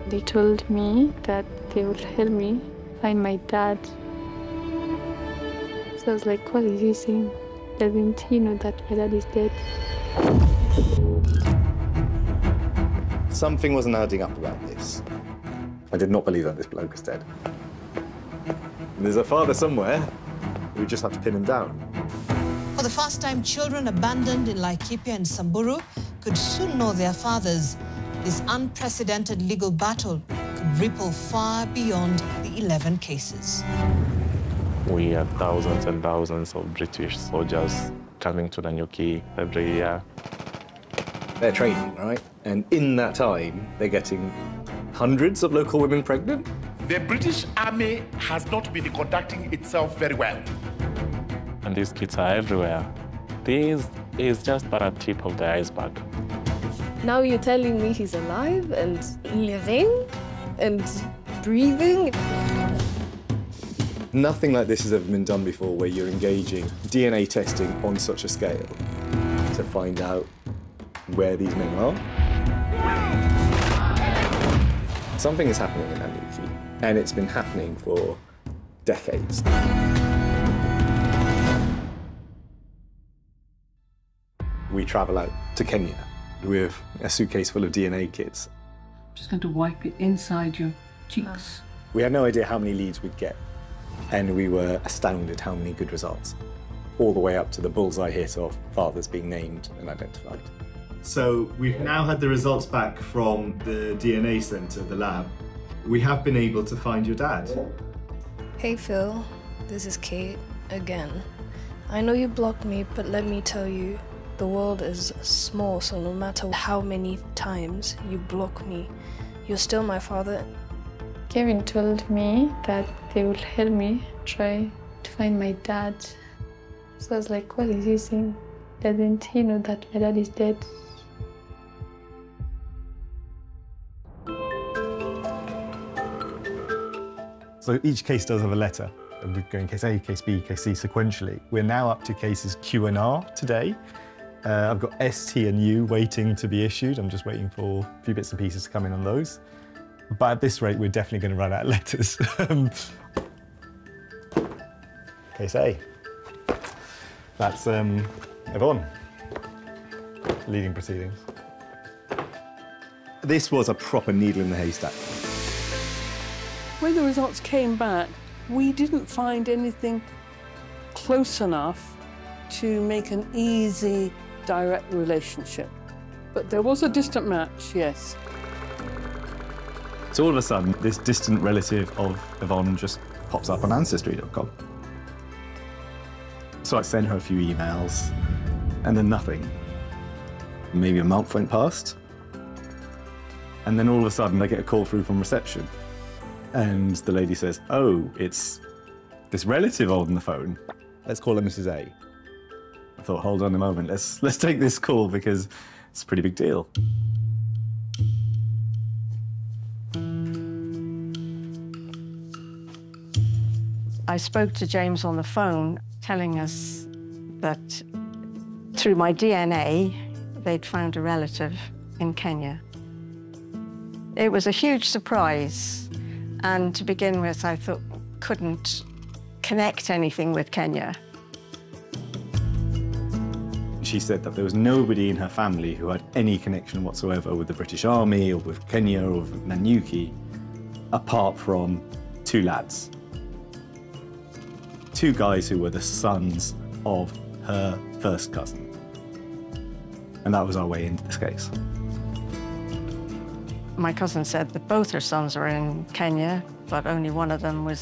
They told me that they would help me find my dad. So I was like, what is he saying? Doesn't he know that my dad is dead? Something wasn't adding up about this. I did not believe that this bloke was dead. There's a father somewhere. We just have to pin him down. For the first time, children abandoned in Laikipia and Samburu could soon know their fathers. This unprecedented legal battle could ripple far beyond the 11 cases. We had thousands and thousands of British soldiers coming to Nanyuki every year. They're training, right? And in that time, they're getting hundreds of local women pregnant. The British Army has not been conducting itself very well. And these kids are everywhere. This is just but a tip of the iceberg. Now you're telling me he's alive and living and breathing? Nothing like this has ever been done before, where you're engaging DNA testing on such a scale to find out where these men are. Something is happening in Nanyuki, and it's been happening for decades. We travel out to Kenya with a suitcase full of DNA kits. I'm just going to wipe it inside your cheeks. We had no idea how many leads we'd get, and we were astounded how many good results, all the way up to the bullseye hit of fathers being named and identified. So we've now had the results back from the DNA centre, the lab. We have been able to find your dad. Hey Phil, this is Kate again. I know you blocked me, but let me tell you, the world is small, so no matter how many times you block me, you're still my father. Kevin told me that they would help me try to find my dad. So I was like, what is he saying? Doesn't he know that my dad is dead? So each case does have a letter. And we're going case A, case B, case C sequentially. We're now up to cases Q and R today. I've got S, T and U waiting to be issued. I'm just waiting for a few bits and pieces to come in on those. But at this rate, we're definitely going to run out of letters. Case A. That's Yvonne, leading proceedings. This was a proper needle in the haystack. When the results came back, we didn't find anything close enough to make an easy, direct relationship. But there was a distant match, yes. So all of a sudden, this distant relative of Yvonne just pops up on Ancestry.com. So I sent her a few emails, and then nothing. Maybe a month went past, and then all of a sudden I get a call through from reception. And the lady says, oh, it's this relative on the phone. Let's call her Mrs. A. I thought, hold on a moment, let's take this call because it's a pretty big deal. I spoke to James on the phone, telling us that through my DNA, they'd found a relative in Kenya. It was a huge surprise. And to begin with, I thought, couldn't connect anything with Kenya. She said that there was nobody in her family who had any connection whatsoever with the British Army or with Kenya or with Nanyuki, apart from two lads. Two guys who were the sons of her first cousin. And that was our way into this case. My cousin said that both her sons were in Kenya, but only one of them was